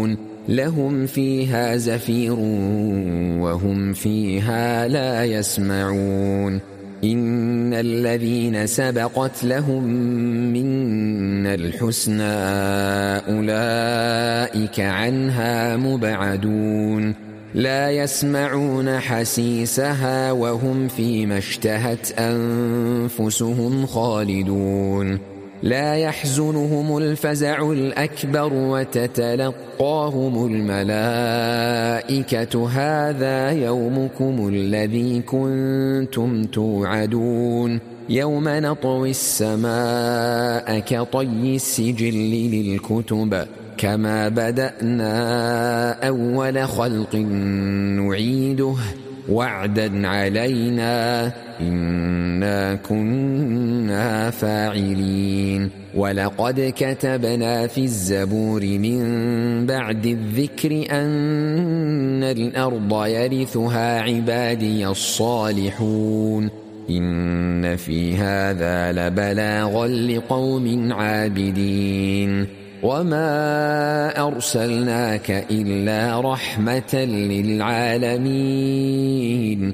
لهم فيها زفير وهم فيها لا يسمعون إن الذين سبقت لهم منا الحسنى أولئك عنها مبعدون لا يسمعون حسيسها وهم فيما اشتهت أنفسهم خالدون لا يحزنهم الفزع الأكبر وتتلقاهم الملائكة هذا يومكم الذي كنتم توعدون يوم نطوي السماء كطي السجل للكتب كما بدأنا أول خلق نعيده وعدا علينا إنا كنا فاعلين ولقد كتبنا في الزبور من بعد الذكر أن الأرض يرثها عبادي الصالحون إن في هذا لبلاغا لقوم عابدين وما أرسلناك إلا رحمة للعالمين